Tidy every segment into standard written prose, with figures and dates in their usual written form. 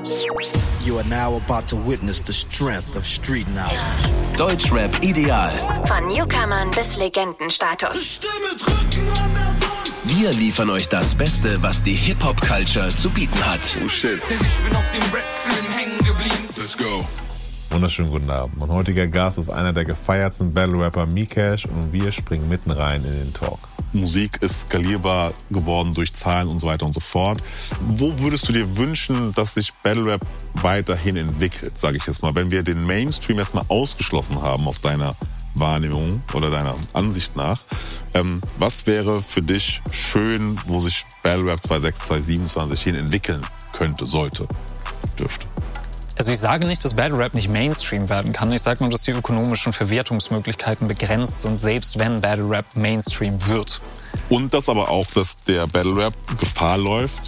You are now about to witness the strength of street knowledge. Deutschrap ideal. Von Newcomern bis Legendenstatus. Wir liefern euch das Beste, was die Hip-Hop-Culture zu bieten hat. Oh shit. Ich bin auf dem Rap-Film hängen geblieben. Let's go. Wunderschönen guten Abend. Mein heutiger Gast ist einer der gefeiertsten Battle-Rapper Mikash und wir springen mitten rein in den Talk. Musik ist skalierbar geworden durch Zahlen und so weiter und so fort. Wo würdest du dir wünschen, dass sich Battle-Rap weiterhin entwickelt, sage ich jetzt mal, wenn wir den Mainstream jetzt mal ausgeschlossen haben aus deiner Wahrnehmung oder deiner Ansicht nach? Was wäre für dich schön, wo sich Battle-Rap 2026, 2027 hin entwickeln könnte, sollte, dürfte? Also ich sage nicht, dass Battle Rap nicht Mainstream werden kann. Ich sage nur, dass die ökonomischen Verwertungsmöglichkeiten begrenzt sind, selbst wenn Battle Rap Mainstream wird. Und das aber auch, dass der Battle Rap Gefahr läuft,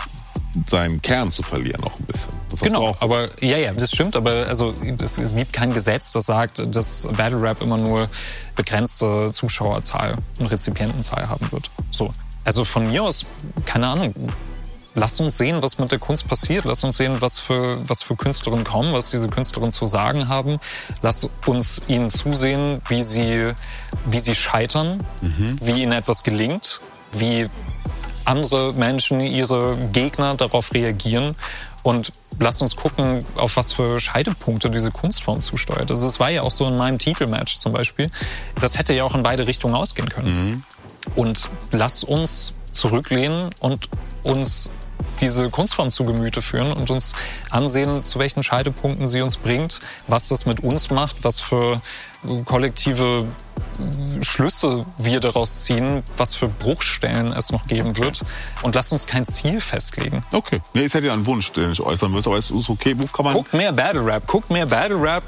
seinen Kern zu verlieren auch ein bisschen. Das genau, aber ja, das stimmt. Aber also es gibt kein Gesetz, das sagt, dass Battle Rap immer nur begrenzte Zuschauerzahl und Rezipientenzahl haben wird. So, also von mir aus, keine Ahnung. Lass uns sehen, was mit der Kunst passiert. Lass uns sehen, was für Künstlerinnen kommen, was diese Künstlerinnen zu sagen haben. Lass uns ihnen zusehen, wie sie scheitern, wie ihnen etwas gelingt, wie andere Menschen, ihre Gegner darauf reagieren. Und lasst uns gucken, auf was für Scheidepunkte diese Kunstform zusteuert. Also es war ja auch so in meinem Titelmatch zum Beispiel. Das hätte ja auch in beide Richtungen ausgehen können. Und lasst uns zurücklehnen und uns diese Kunstform zu Gemüte führen und uns ansehen, zu welchen Scheidepunkten sie uns bringt, was das mit uns macht, was für kollektive Schlüsse wir daraus ziehen, was für Bruchstellen es noch geben wird. Und lasst uns kein Ziel festlegen. Okay. Nee, ist ja dir ein Wunsch, den ich äußern würde, aber es ist okay. Wo kann man... Guckt mehr Battle Rap.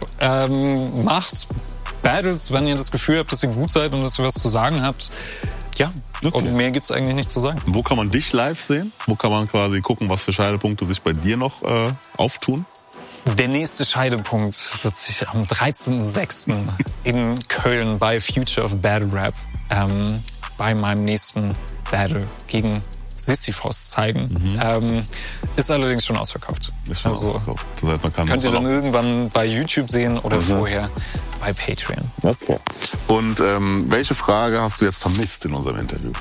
Macht Battles, wenn ihr das Gefühl habt, dass ihr gut seid und dass ihr was zu sagen habt. Ja, okay. Und mehr gibt's eigentlich nicht zu sagen. Wo kann man dich live sehen? Wo kann man quasi gucken, was für Scheidepunkte sich bei dir noch auftun? Der nächste Scheidepunkt wird sich am 13.06. in Köln bei Future of Battle Rap bei meinem nächsten Battle gegen Sisyphos zeigen. Ist allerdings schon ausverkauft. Ist schon ausverkauft. Das heißt, man kann könnt ihr dann irgendwann bei YouTube sehen oder vorher bei Patreon. Okay. Und welche Frage hast du jetzt vermisst in unserem Interview?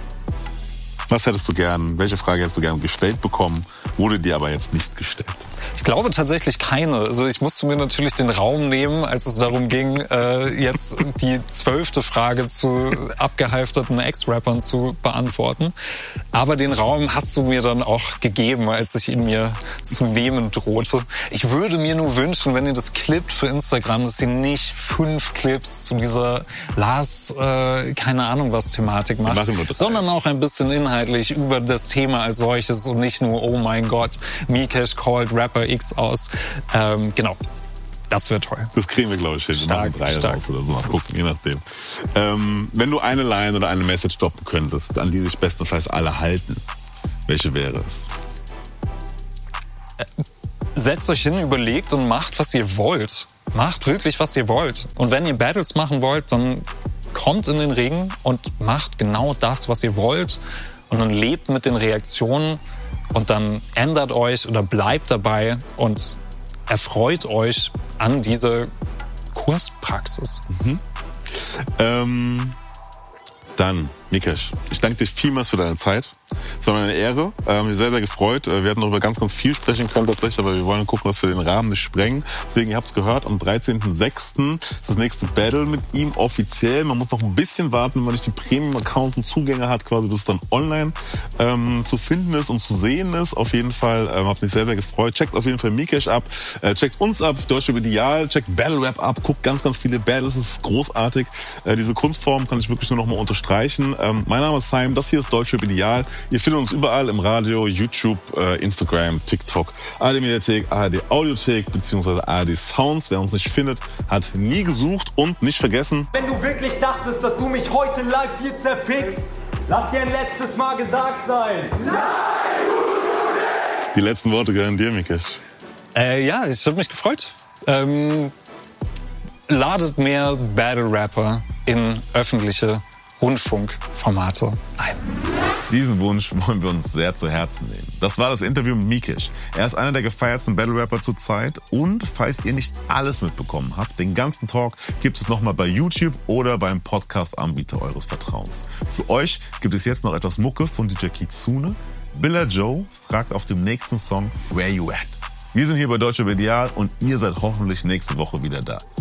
Welche Frage hättest du gern gestellt bekommen, wurde dir aber jetzt nicht gestellt? Ich glaube tatsächlich keine. Also ich musste mir natürlich den Raum nehmen, als es darum ging, jetzt die 12. Frage zu abgehalfterten Ex-Rappern zu beantworten. Aber den Raum hast du mir dann auch gegeben, als ich ihn mir zu nehmen drohte. Ich würde mir nur wünschen, wenn ihr das clippt für Instagram, dass ihr nicht 5 Clips zu dieser Lars, keine Ahnung was Thematik macht, sondern auch ein bisschen inhaltlich über das Thema als solches und nicht nur, oh mein Gott, Mikash called Rapper X aus. Genau, das wird toll. Das kriegen wir, glaube ich, hin. Stark. Raus oder so. Mal gucken, je nachdem. Wenn du eine Line oder eine Message droppen könntest, an die sich bestenfalls alle halten, welche wäre es? Setzt euch hin, überlegt und macht, was ihr wollt. Macht wirklich, was ihr wollt. Und wenn ihr Battles machen wollt, dann kommt in den Ring und macht genau das, was ihr wollt. Und dann lebt mit den Reaktionen und dann ändert euch oder bleibt dabei und erfreut euch an dieser Kunstpraxis. Dann, Mikash, ich danke dir vielmals für deine Zeit. Es war mir eine Ehre. Mich sehr, sehr gefreut. Wir hätten noch über ganz, ganz viel sprechen können tatsächlich, aber wir wollen gucken, dass wir den Rahmen nicht sprengen. Deswegen, ihr habt es gehört, am 13.06. ist das nächste Battle mit ihm offiziell. Man muss noch ein bisschen warten, wenn man nicht die Premium-Accounts und Zugänge hat, quasi, bis es dann online zu finden ist und zu sehen ist. Auf jeden Fall, habt mich sehr, sehr gefreut. Checkt auf jeden Fall Mikash ab. Checkt uns ab, Deutschrap ideal. Checkt Battle Rap ab. Guckt ganz, ganz viele Battles. Das ist großartig. Diese Kunstform kann ich wirklich nur noch mal unterstreichen. Mein Name ist Simon. Das hier ist Deutschrap ideal. Ihr findet uns überall im Radio, YouTube, Instagram, TikTok, ARD Mediathek, ARD Audiothek bzw. ARD Sounds. Wer uns nicht findet, hat nie gesucht und nicht vergessen. Wenn du wirklich dachtest, dass du mich heute live hier zerfickst, lass dir ein letztes Mal gesagt sein. Nein! Die letzten Worte gehören dir, Mikash. Ja, ich habe mich gefreut. Ladet mehr Battle Rapper in öffentliche Rundfunkformate ein. Diesen Wunsch wollen wir uns sehr zu Herzen nehmen. Das war das Interview mit Mikesh. Er ist einer der gefeiertsten Battle-Rapper zurzeit und falls ihr nicht alles mitbekommen habt, den ganzen Talk gibt es nochmal bei YouTube oder beim Podcast-Anbieter eures Vertrauens. Für euch gibt es jetzt noch etwas Mucke von DJ Kitsune. Billa Joe fragt auf dem nächsten Song Where You At. Wir sind hier bei Deutsche Medial und ihr seid hoffentlich nächste Woche wieder da.